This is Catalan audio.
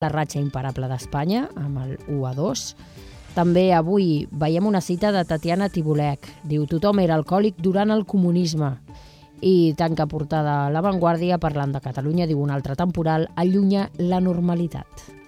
la ratxa imparable d'Espanya, amb el 1-2. També avui veiem una cita de Tatiana Tibolech. Diu: tothom era alcohòlic durant el comunisme. I tanca portada a La Vanguardia parlant de Catalunya, diu: un altre temporal allunya la normalitat.